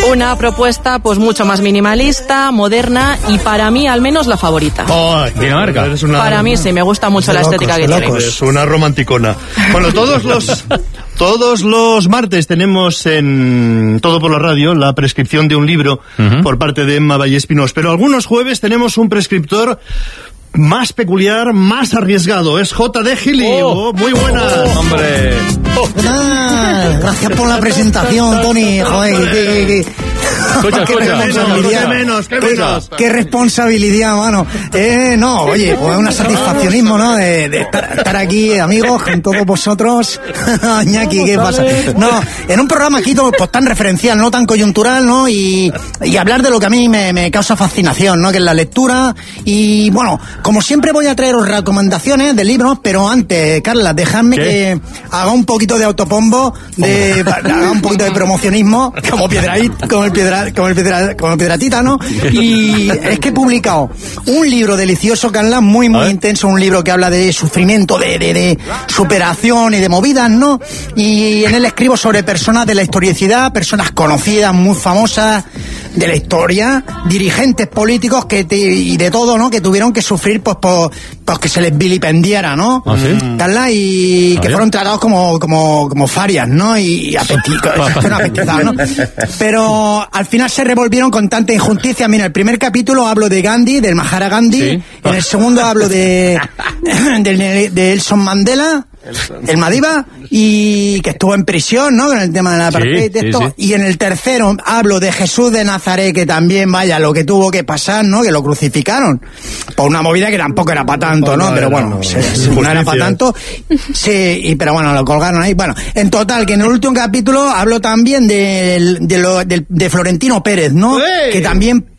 una propuesta pues mucho más minimalista, moderna y para mí al menos la favorita. Oh, Dinamarca. Para mí sí, me gusta mucho la estética que tiene. Es una romanticona. Bueno, todos los martes tenemos en Todo por la Radio la prescripción de un libro por parte de Emma Vallespinós, pero algunos jueves tenemos un prescriptor más peculiar, más arriesgado. Es J.D. Gili. Muy buenas. Hombre. Gracias por la presentación, Tony. Joder, qué responsabilidad, mano. No, oye, pues un satisfaccionismo, ¿no? De estar aquí, amigos, con todos vosotros. Ñaki, ¿qué pasa? No, en un programa aquí pues tan referencial, no tan coyuntural, ¿no? Y hablar de lo que a mí me causa fascinación, ¿no? Que es la lectura. Y bueno, como siempre voy a traeros recomendaciones de libros, pero antes, Carla, dejadme que haga un poquito de autopombo, haga un poquito de promocionismo, como Piedratita, ¿no? Y es que he publicado un libro delicioso, Carla, muy intenso, un libro que habla de sufrimiento, de superación y de movidas, ¿no? Y en él escribo sobre personas de la historicidad, personas conocidas, muy famosas de la historia, dirigentes políticos y de todo, ¿no? Que tuvieron que sufrir pues que se les vilipendiara, ¿no? Carla, y que fueron tratados como farias, ¿no? Y apetizados, ¿no? Pero al final se revolvieron con tanta injusticia. Mira, el primer capítulo hablo de Gandhi, del Mahatma Gandhi. ¿Sí? En el segundo hablo de Nelson Mandela, el Madiba, y que estuvo en prisión, ¿no? Con el tema de la apartheid, sí. Y en el tercero hablo de Jesús de Nazaret, que también, vaya, lo que tuvo que pasar, ¿no? Que lo crucificaron por una movida que tampoco era para tanto, ¿no? Pero bueno, no era para tanto. Sí, pero bueno, lo colgaron ahí. Bueno, en total, que en el último capítulo hablo también de Florentino Pérez, ¿no? Que también